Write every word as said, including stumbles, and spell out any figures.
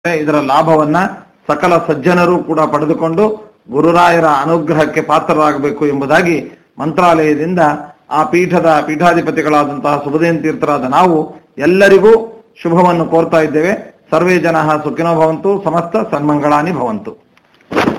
ಇದರ ಲಾಭವನ್ನ ಸಕಲ ಸಜ್ಜನರು ಕೂಡ ಪಡೆದುಕೊಂಡು ಗುರುರಾಯರ ಅನುಗ್ರಹಕ್ಕೆ ಪಾತ್ರರಾಗಬೇಕು ಎಂಬುದಾಗಿ ಮಂತ್ರಾಲಯದಿಂದ ಆ ಪೀಠದ ಪೀಠಾಧಿಪತಿಗಳಾದಂತಹ ಸುಬುಧೇನ್ ತೀರ್ಥರಾದ ನಾವು ಎಲ್ಲರಿಗೂ ಶುಭವನ್ನು ಕೋರ್ತಾ ಇದ್ದೇವೆ. ಸರ್ವೇ ಜನ ಸುಖಿನೋ ಭವಂತು, ಸಮಸ್ತ ಸನ್ಮಂಗಳಾನಿ ಭವಂತು.